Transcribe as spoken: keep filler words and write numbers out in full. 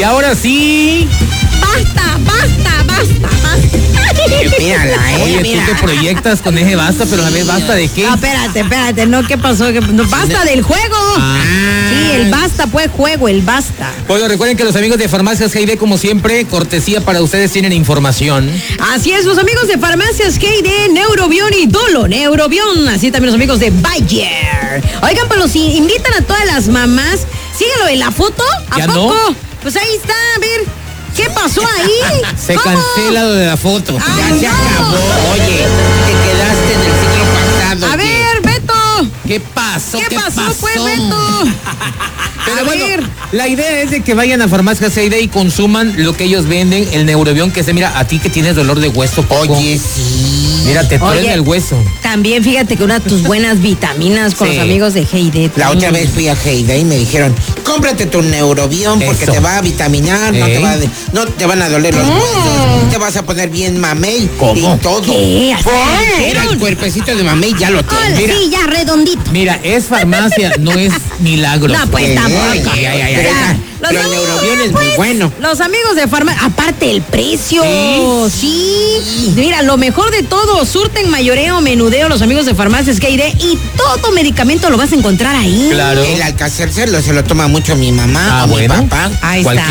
ahora sí. Basta, basta, basta, basta. Mírala, eh. Oye, mira. tú te proyectas con ese basta, pero a ver, ¿basta de qué? No, espérate, espérate, no, ¿qué pasó? ¿Qué- no, basta del juego. Ah. Sí, el basta, pues juego, el basta. Bueno, recuerden que los amigos de Farmacias G I D, como siempre, cortesía para ustedes, tienen información. Así es, los amigos de Farmacias G I D, Neurobión y Dolo Neurobión. Así también los amigos de Bayer. Oigan, pues los i- invitan a todas las mamás. Síguelo en la foto. ¿A ¿Ya poco? no? Pues ahí está, a ver. ¿Qué pasó ahí? Se ¿Cómo? cancela lo de la foto. Ah, Ya se no. acabó. Oye, te quedaste en el siglo pasado. A oye. ver, Beto. ¿Qué pasó? ¿Qué, pasó, pues, Beto? Pero A bueno, ver. la idea es de que vayan a Farmacias G I D y consuman lo que ellos venden, el Neurobión, que es, mira, a ti que tienes dolor de hueso, Coco. Oye, sí. Mira, te Oye. truena el hueso. También fíjate que una de tus buenas vitaminas con Sí. los amigos de G I D. La otra vez fui a G I D y me dijeron, cómprate tu Neurobión porque Eso. te va a vitaminar, no ¿Eh? te va a de- no te van a doler los huesos, te vas a poner bien mamey ¿Cómo? y todo. ¿Qué? ¿Así Mira, dijeron? el cuerpecito de mamey ya lo Hola, tengo. Mira. sí, ya redondito. Mira, es farmacia, no es milagro. No, pues Eh, tampoco. ay, ay, ay, Ya, ay. los Pero el amigos- Neurobión es muy pues, bueno. Los amigos de Farmacia, aparte el precio, sí. Sí. Mira, lo mejor de todo, surten, mayoreo, menudeo, los amigos de Farmacias G I D y todo medicamento lo vas a encontrar ahí. Claro. El Alcacercer lo se lo toma mucho mi mamá Ah, o bueno. mi papá. Ahí Cualquier